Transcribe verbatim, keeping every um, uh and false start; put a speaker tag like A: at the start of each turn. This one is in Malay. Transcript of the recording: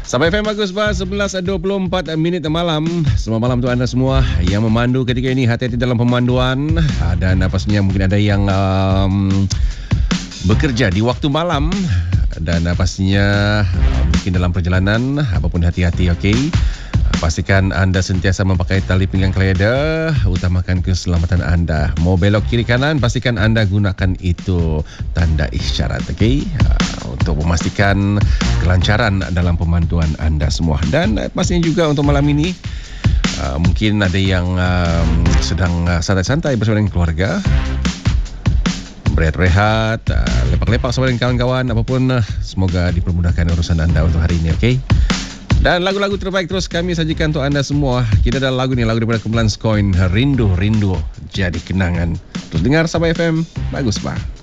A: Sampai F M bagus bah, sebelas dua puluh empat minit malam. Selamat malam untuk anda semua yang memandu ketika ini. Hati-hati dalam pemanduan. Dan pastinya mungkin ada yang um, bekerja di waktu malam. Dan pastinya uh, mungkin dalam perjalanan, apapun hati-hati, okey. Pastikan anda sentiasa memakai tali pinggang keleda. Utamakan keselamatan anda. Mau belok kiri kanan, pastikan anda gunakan itu tanda isyarat, okey? Uh, untuk memastikan kelancaran dalam pemanduan anda semua. Dan uh, pastinya juga untuk malam ini, uh, mungkin ada yang uh, sedang uh, santai-santai bersama dengan keluarga. Berehat-rehat, uh, lepak-lepak bersama dengan kawan-kawan. Apapun, uh, semoga dipermudahkan urusan anda untuk hari ini, okey? Dan lagu-lagu terbaik terus kami sajikan untuk anda semua. Kita ada lagu ni, lagu daripada kumpulan Skoin, Rindu, Rindu Jadi Kenangan. Terus dengar Sabah F M, bagus bah.